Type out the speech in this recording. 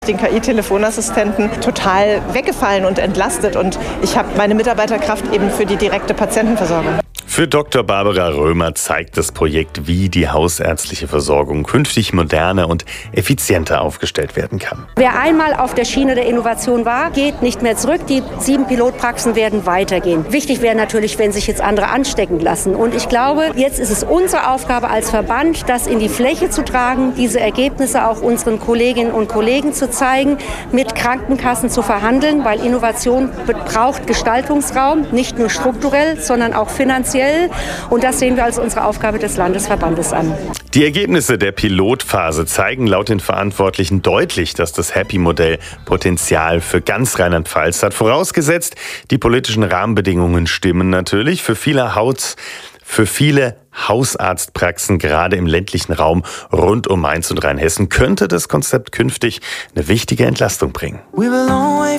Den KI-Telefonassistenten total weggefallen und entlastet und ich habe meine Mitarbeiterkraft eben für die direkte Patientenversorgung. Für Dr. Barbara Römer zeigt das Projekt, wie die hausärztliche Versorgung künftig moderner und effizienter aufgestellt werden kann. Wer einmal auf der Schiene der Innovation war, geht nicht mehr zurück. Die 7 Pilotpraxen werden weitergehen. Wichtig wäre natürlich, wenn sich jetzt andere anstecken lassen. Und ich glaube, jetzt ist es unsere Aufgabe als Verband, das in die Fläche zu tragen, diese Ergebnisse auch unseren Kolleginnen und Kollegen zu zeigen, mit Krankenkassen zu verhandeln, weil Innovation braucht Gestaltungsraum, nicht nur strukturell, sondern auch finanziell. Und das sehen wir als unsere Aufgabe des Landesverbandes an. Die Ergebnisse der Pilotphase zeigen laut den Verantwortlichen deutlich, dass das Happy-Modell Potenzial für ganz Rheinland-Pfalz hat. Vorausgesetzt, die politischen Rahmenbedingungen stimmen natürlich. Für viele Hausarztpraxen, gerade im ländlichen Raum rund um Mainz und Rheinhessen, könnte das Konzept künftig eine wichtige Entlastung bringen.